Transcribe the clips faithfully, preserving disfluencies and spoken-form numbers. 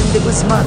de Guzman.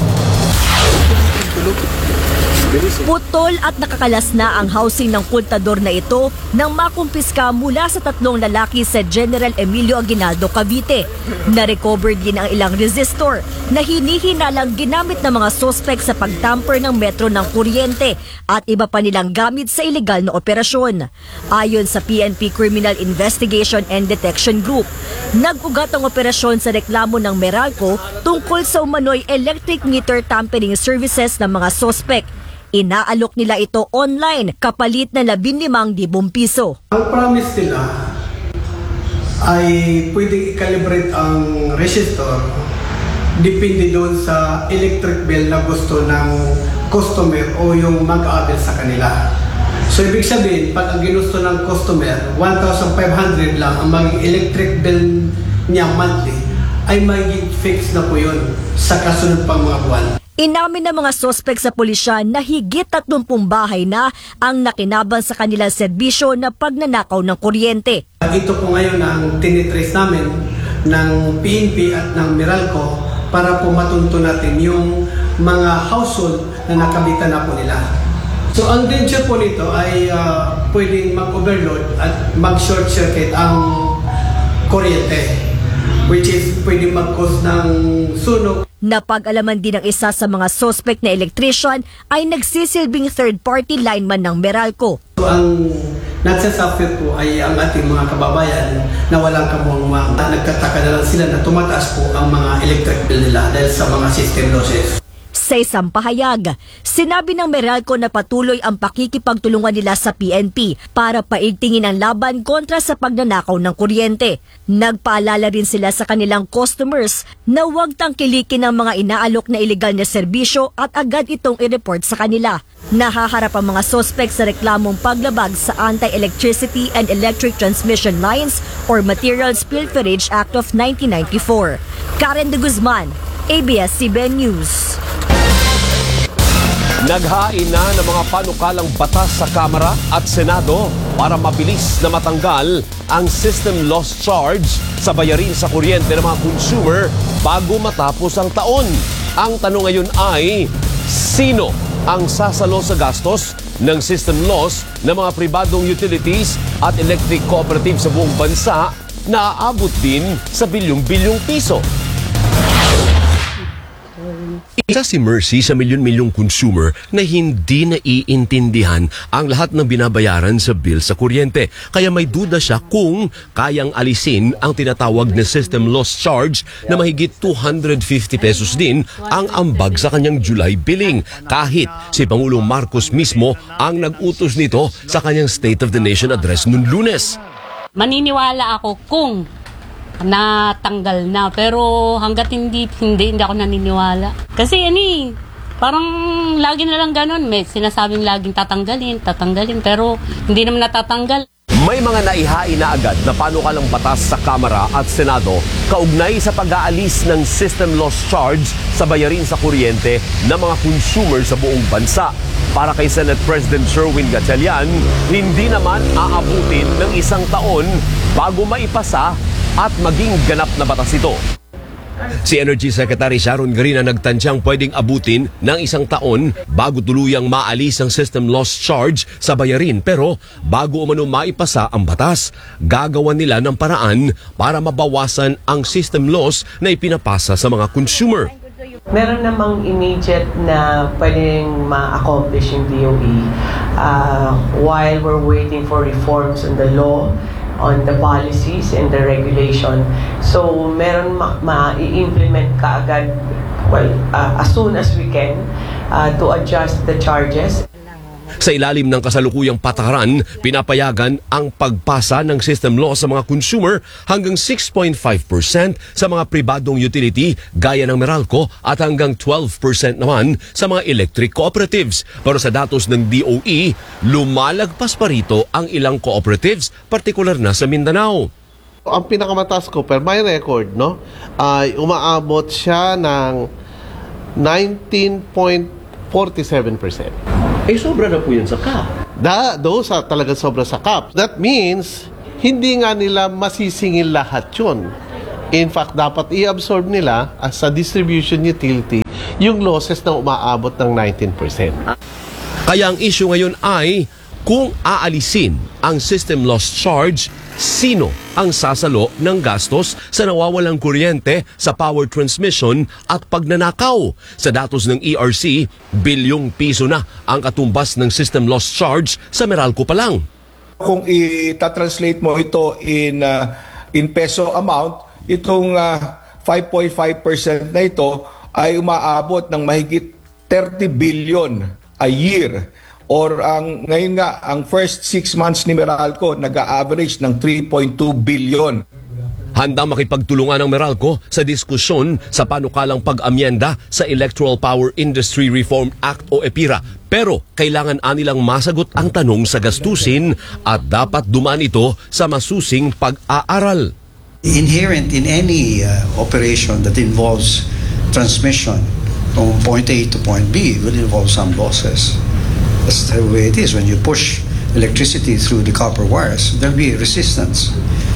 Putol at nakakalas na ang housing ng kultador na ito nang makumpiska mula sa tatlong lalaki sa General Emilio Aguinaldo, Cavite. Na-recover din ang ilang resistor na hinihinalang ginamit ng mga sospek sa pagtamper ng metro ng kuryente at iba pa nilang gamit sa ilegal na operasyon. Ayon sa P N P Criminal Investigation and Detection Group, nag-ugat ang operasyon sa reklamo ng Meralco tungkol sa umano'y electric meter tampering services ng mga sospek. Inaalok nila ito online kapalit na labing limang libong piso. Ang promise nila ay pwedeng i-calibrate ang resistor depende doon sa electric bill na gusto ng customer o yung mag-a-avail sa kanila. So ibig sabihin, pag ang ginusto ng customer, one thousand five hundred lang ang maging electric bill niya monthly, ay magiging fixed na po yun sa kasunod pang mga buwan. Inamin ng mga sospek sa pulisya na higit tatlumpung bahay na ang nakinabang sa kanilang serbisyo na pagnanakaw ng kuryente. Ito po ngayon ang tinitrace namin ng P N P at ng Meralco para po matunto natin yung mga household na nakabitan na po nila. So ang danger po nito ay uh, pwedeng mag-overload at mag-short circuit ang kuryente, which is pwedeng mag-cause ng sunog. Napag-alaman din ng isa sa mga suspect na electrician ay nagsisilbing third-party lineman ng Meralco. So, ang nagsasuffer po ay ang ating mga kababayan na walang kamuang nagtataka na lang sila na tumataas po ang mga electric bill nila dahil sa mga system losses. Sa isang pahayag, sinabi ng Meralco na patuloy ang pakikipagtulungan nila sa P N P para paigtingin ang laban kontra sa pagnanakaw ng kuryente. Nagpaalala rin sila sa kanilang customers na huwag tangkilikin ang mga inaalok na ilegal na serbisyo at agad itong i-report sa kanila. Nahaharap ang mga suspect sa reklamong paglabag sa Anti-Electricity and Electric Transmission Lines or Materials Pilferage Act of nineteen ninety-four. Karen de Guzman, A B S C B N News. Naghain na ng mga panukalang batas sa Kamara at Senado para mabilis na matanggal ang system loss charge sa bayarin sa kuryente ng mga consumer bago matapos ang taon. Ang tanong ngayon ay, sino ang sasalo sa gastos ng system loss ng mga pribadong utilities at electric cooperative sa buong bansa na aabot din sa bilyong-bilyong piso? Isa si Mercy sa milyon-milyong consumer na hindi naiintindihan ang lahat ng binabayaran sa bill sa kuryente. Kaya may duda siya kung kayang alisin ang tinatawag na system loss charge na mahigit two hundred fifty pesos din ang ambag sa kanyang July billing. Kahit si Pangulong Marcos mismo ang nag-utos nito sa kanyang State of the Nation address noong Lunes. Maniniwala ako kung natanggal na, pero hanggat hindi hindi, hindi ako naniniwala. Kasi ani, parang lagi na lang ganun, may sinasabing laging tatanggalin, tatanggalin, pero hindi naman natatanggal. May mga naihain na agad na panukalang batas sa Kamara at Senado kaugnay sa pag-aalis ng system loss charge sa bayarin sa kuryente ng mga consumer sa buong bansa. Para kay Senate President Sherwin Gatchalian, hindi naman aabutin ng isang taon bago maipasa at maging ganap na batas ito. Si Energy Secretary Sharon Garina nagtansyang pwedeng abutin ng isang taon bago tuluyang maalis ang system loss charge sa bayarin. Pero bago umano maipasa ang batas, gagawan nila ng paraan para mabawasan ang system loss na ipinapasa sa mga consumer. Meron namang immediate na pwedeng ma-accomplish yung D O E uh, while we're waiting for reforms in the law, on the policies and the regulation. So meron ma-i-implement kaagad, well, uh, as soon as we can uh, to adjust the charges. Sa ilalim ng kasalukuyang patakaran, pinapayagan ang pagpasa ng system loss sa mga consumer hanggang six point five percent sa mga pribadong utility gaya ng Meralco at hanggang twelve percent naman sa mga electric cooperatives. Pero sa datos ng D O E, lumalagpas pa rito ang ilang cooperatives, partikular na sa Mindanao. Ang pinakamataas ko, per my record, no, ay umaabot siya ng nineteen point four seven percent. Eh, sobra na po yun sa cap. Da, those are talaga sobra sa cap. That means, hindi nga nila masisingil lahat yun. In fact, dapat i-absorb nila as a distribution utility yung losses na umaabot ng nineteen percent. Kaya ang issue ngayon ay kung aalisin ang system loss charge, sino ang sasalo ng gastos sa nawawalang kuryente sa power transmission at pagnanakaw? Sa datos ng E R C, bilyong piso na ang katumbas ng system loss charge sa Meralco pa lang. Kung i-translate mo ito in uh, in peso amount, itong uh, five point five percent na ito ay umaabot ng mahigit thirty billion a year. Or ang ngayon nga, ang first six months ni Meralco nag-average ng three point two billion. Handang makipagtulungan ng Meralco sa diskusyon sa panukalang pag-amyenda sa Electoral Power Industry Reform Act o EPIRA. Pero kailangan anilang masagot ang tanong sa gastusin at dapat dumaan ito sa masusing pag-aaral. Inherent in any uh, operation that involves transmission from point A to point B will involve some losses. That's the way it is. When you push electricity through the copper wires, there'll be resistance.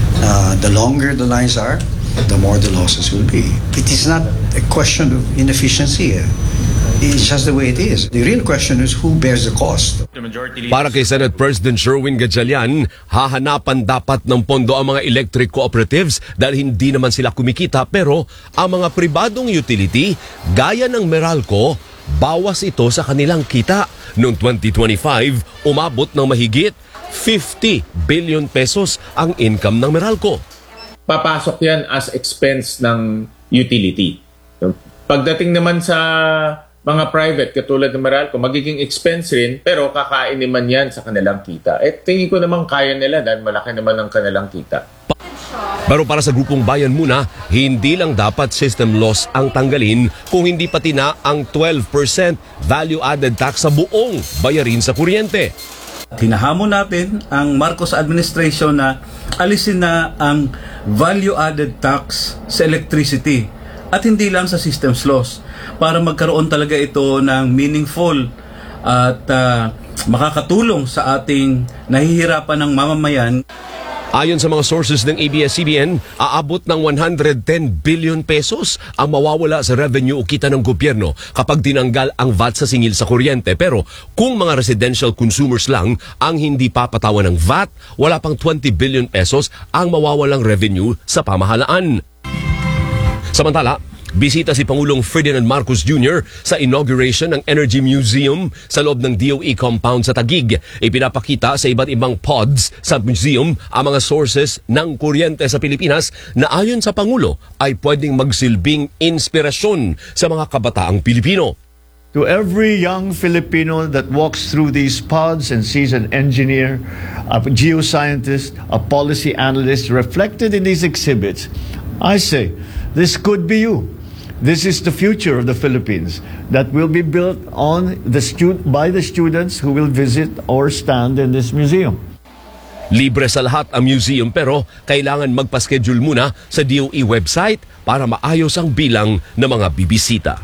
Uh, the longer the lines are, the more the losses will be. It is not a question of inefficiency. It's just the way it is. The real question is who bears the cost. Para kay Senate President Sherwin Gatchalian, hahanapan dapat ng pondo ang mga electric cooperatives dahil hindi naman sila kumikita, pero ang mga pribadong utility, gaya ng Meralco, bawas ito sa kanilang kita. Noong twenty twenty-five, umabot ng mahigit fifty billion pesos ang income ng Meralco. Papasok yan as expense ng utility. Pagdating naman sa mga private, katulad ng Meralco, magiging expense rin, pero kakain naman yan sa kanilang kita. Eh, tingin ko naman kaya nila dahil malaki naman ang kanilang kita. Pero para sa grupong Bayan Muna, hindi lang dapat system loss ang tanggalin kung hindi pati na ang twelve percent value-added tax sa buong bayarin sa kuryente. Hinahamon natin ang Marcos administration na alisin na ang value-added tax sa electricity at hindi lang sa systems loss para magkaroon talaga ito ng meaningful at uh, makakatulong sa ating nahihirapan ng mamamayan. Ayon sa mga sources ng A B S C B N, aabot ng one hundred ten billion pesos ang mawawala sa revenue o kita ng gobyerno kapag tinanggal ang V A T sa singil sa kuryente. Pero kung mga residential consumers lang ang hindi papatawan ng V A T, wala pang twenty billion pesos ang mawawalang revenue sa pamahalaan. Samantala, bisita si Pangulong Ferdinand Marcos Junior sa inauguration ng Energy Museum sa loob ng D O E compound sa Taguig. Ipinapakita sa iba't ibang pods sa museum ang mga sources ng kuryente sa Pilipinas na ayon sa Pangulo ay pwedeng magsilbing inspirasyon sa mga kabataang Pilipino. To every young Filipino that walks through these pods and sees an engineer, a geoscientist, a policy analyst reflected in these exhibits, I say, this could be you. This is the future of the Philippines that will be built on the stu- by the students who will visit or stand in this museum. Libre sa lahat ang museum pero kailangan magpa-schedule muna sa D O E website para maayos ang bilang ng mga bibisita.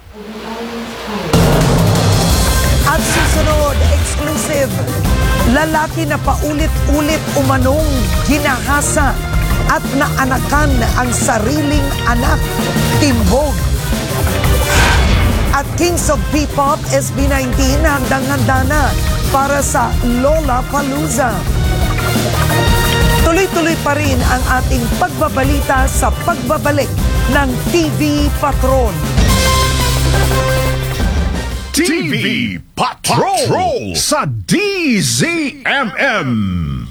At susunod, exclusive, lalaki na paulit-ulit umanong ginahasa at naanakan ang sariling anak, timbog. At Kings of P-Pop S B nineteen handang-handa na para sa Lollapalooza. Tuloy-tuloy pa rin ang ating pagbabalita sa pagbabalik ng T V Patron. T V Patrol sa D Z M M.